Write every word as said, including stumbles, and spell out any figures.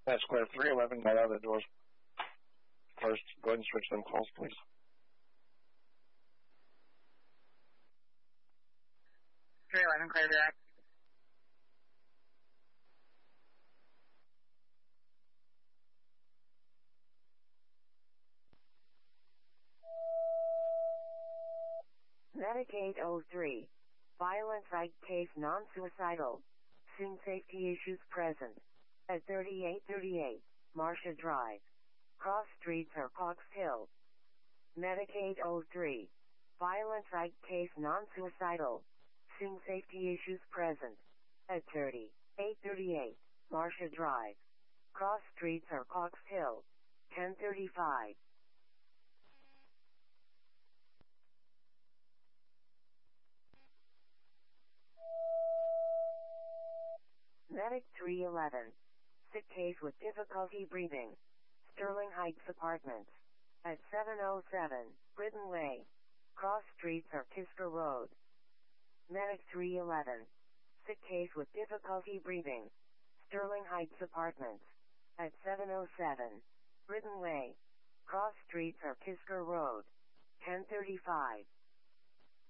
That's clear. three eleven got out of the doors first. Go ahead and switch them calls, please. three eleven, clear direct. Medic eight oh three. Violent right case non-suicidal. Soon safety issues present. At thirty-eight thirty-eight, Marcia Drive. Cross streets or Cox Hill. Medic eight oh three. Violent right case non-suicidal. Soon safety issues present. At thirty-eight thirty-eight, Marcia Drive. Cross streets or Cox Hill. ten thirty-five. Medic three eleven. Sick case with difficulty breathing. Sterling Heights Apartments. At seven oh seven, Britton Way. Cross streets or Kisker Road. Medic three eleven. Sick case with difficulty breathing. Sterling Heights Apartments. At seven oh seven, Britton Way. Cross streets or Kisker Road. ten thirty-five.